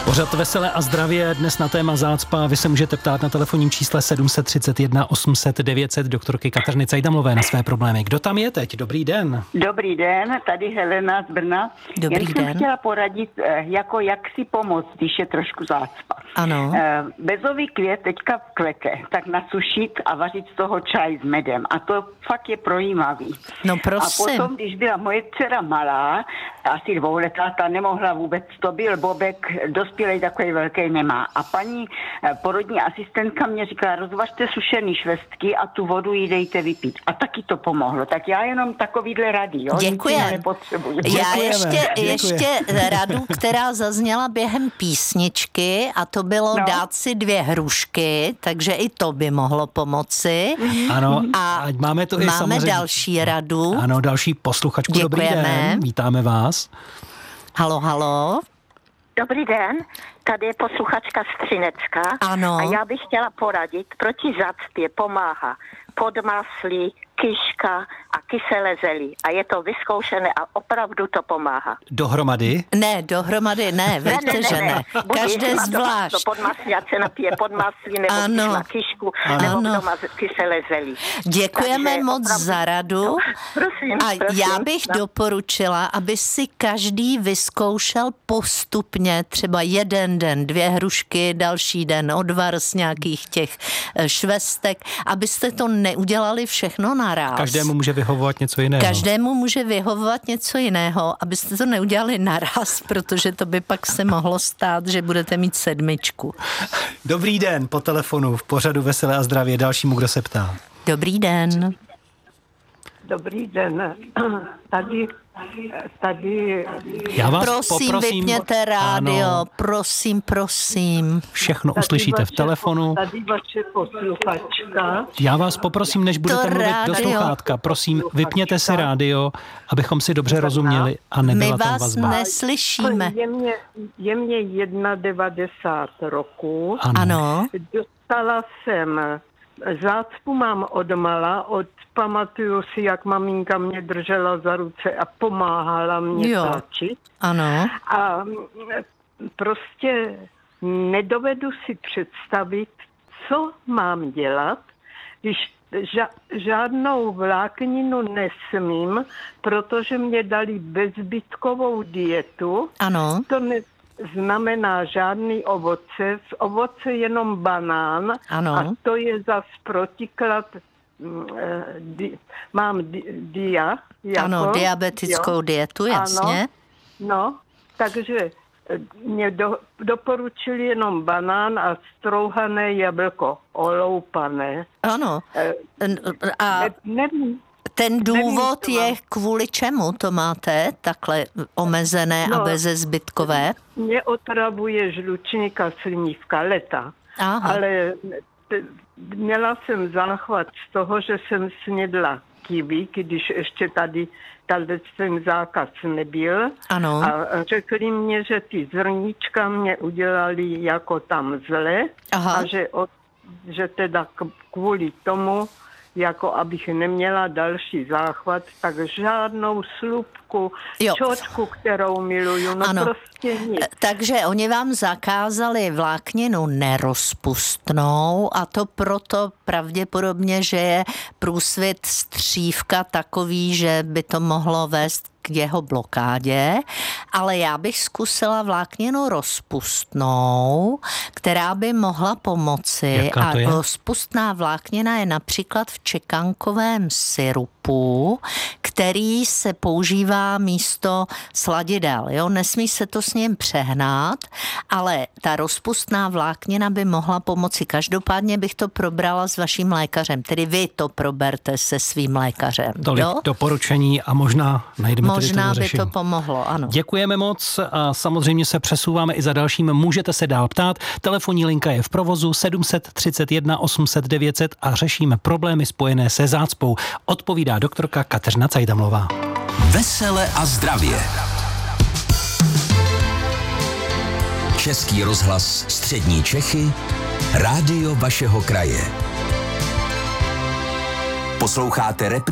Pořad Veselé a zdravě dnes na téma zácpa. Vy se můžete ptát na telefonním čísle 731 800 900 doktorky Kateřiny Cajdamlové na své problémy. Kdo tam je teď? Dobrý den. Dobrý den, tady Helena z Brna. Dobrý den. Jsem chtěla poradit, jak si pomoct, když je trošku zácpa. Ano. Bezový květ teďka kvete, tak nasušit a vařit z toho čaj s medem. A to fakt je projímavý. No prosím. A potom, když byla moje dcera malá, asi 2letá, ta nemohla vůbec, to byl bobek, dospělej takový velký nemá. A paní porodní asistentka mě říkala, rozvařte sušený švestky a tu vodu jí dejte vypít. A taky to pomohlo. Tak já jenom takovýhle rady, jo? Děkujem. Já ještě radu, která zazněla během písničky, a to bylo dát si 2 hrušky, takže i to by mohlo pomoci. Ano, a máme to i máme samozřejmě další radu. Ano, další posluchačku. Děkujeme. Dobrý den, vítáme vás. Halo, halo. Dobrý den, tady je posluchačka Střinecká. Ano. A já bych chtěla poradit, proti zácpě pomáhá podmaslí, kyška a kyselé zelí. A je to vyzkoušené a opravdu to pomáhá. Dohromady? Ne, dohromady ne, víte, že ne. Každé zvlášť. To podmaslí, ať se napije podmaslí, nebo kyšku, nebo doma kyselé zelí. Děkujeme Takže moc opravdu, za radu. Prosím. Já bych doporučila, aby si každý vyzkoušel postupně třeba jeden den 2 hrušky, další den odvar z nějakých těch švestek, abyste to neudělali všechno naráz. Každému může vyhovovat něco jiného. Každému může vyhovovat něco jiného, abyste to neudělali naraz, protože to by pak se mohlo stát, že budete mít 7. Dobrý den, po telefonu v pořadu Veselé a zdravě dalšímu, kdo se ptá. Dobrý den. Dobrý den. Tady. Já vás Prosím, poprosím, vypněte rádio, ano, prosím. všechno uslyšíte v telefonu. Tady vaše posluchačka. Já vás poprosím, než budete mluvit do sluchátka, prosím, vypněte si rádio, abychom si dobře rozuměli a nebyla My tam vás vazba. neslyšíme. Je mě 91 roku. Ano. Dostala jsem zácpu, mám odmala, pamatuju si, jak maminka mě držela za ruce a pomáhala mě tlačit. Ano. A prostě nedovedu si představit, co mám dělat, když žádnou vlákninu nesmím, protože mě dali bezbytkovou dietu. Ano. To znamená žádný ovoce, z ovoce jenom banán. Ano. A to je zas protiklad, mám ano, diabetickou dietu, jasně. No, takže mě doporučili jenom banán a strouhané jablko, oloupané. Ano. A nevím. Ten důvod je, kvůli čemu to máte takhle omezené a bezezbytkové? Mě otravuje žlučník a slinivka leta. Aha. Ale měla jsem záchvat z toho, že jsem snědla kiwi, když ještě tady ten zákaz nebyl. Ano. A řekli mě, že ty zrníčka mě udělali jako tam zle. Aha. A že teda kvůli tomu, jako abych neměla další záchvat, tak žádnou slupku, čočku, kterou miluju, prostě nic. Takže oni vám zakázali vlákninu nerozpustnou a to proto pravděpodobně, že je průsvit střívka takový, že by to mohlo vést k jeho blokádě, ale já bych zkusila vlákninu rozpustnou, která by mohla pomoci. A rozpustná vláknina je například v čekankovém syrupu, který se používá místo sladidel. Jo? Nesmí se to s ním přehnat, ale ta rozpustná vláknina by mohla pomoci. Každopádně bych to probrala s vaším lékařem, tedy vy to proberte se svým lékařem. Tolik doporučení a možná najdeme Možná by to pomohlo, ano. Děkujeme moc a samozřejmě se přesouváme i za dalším. Můžete se dál ptát. Telefonní linka je v provozu 731 800 900 a řešíme problémy spojené se zácpou. Odpovídá doktorka Kateřina Cajdamlová. Vesele a zdravě. Český rozhlas Střední Čechy, rádio vašeho kraje. Posloucháte